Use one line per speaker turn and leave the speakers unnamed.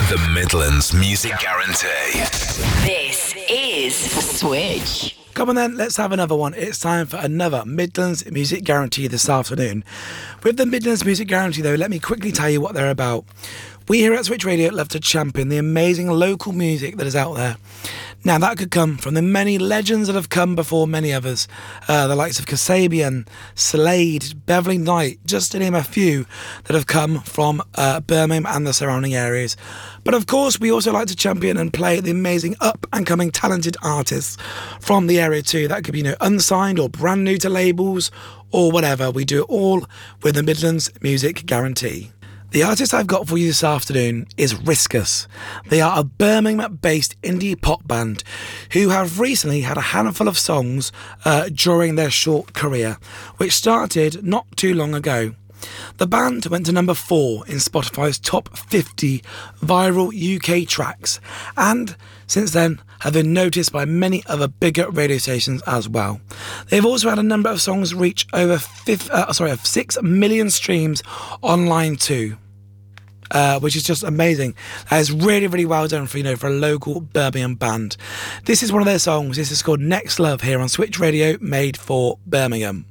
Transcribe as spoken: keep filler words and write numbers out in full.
The Midlands Music Guarantee.
This is Switch.
Come on then, let's have another one. It's time for another Midlands Music Guarantee this afternoon. With the Midlands Music Guarantee though, let me quickly tell you what they're about. We here at Switch Radio love to champion the amazing local music that is out there. Now that could come from the many legends that have come before many others, uh, the likes of Kasabian, Slade, Beverly Knight, just to name a few that have come from uh, Birmingham and the surrounding areas. But of course we also like to champion and play the amazing up and coming talented artists from the area too. That could be, you know, unsigned or brand new to labels or whatever. We do it all with the Midlands Music Guarantee. The artist I've got for you this afternoon is Riskus. They are a Birmingham-based indie pop band who have recently had a handful of songs uh, during their short career, which started not too long ago. The band went to number four in Spotify's top fifty viral U K tracks, and since then have been noticed by many other bigger radio stations as well. They've also had a number of songs reach over fifth, uh, sorry, six million streams online too. Uh, which is just amazing. That is really, really well done for, you know, for a local Birmingham band. This is one of their songs. This is called Next Love here on Switch Radio, made for Birmingham.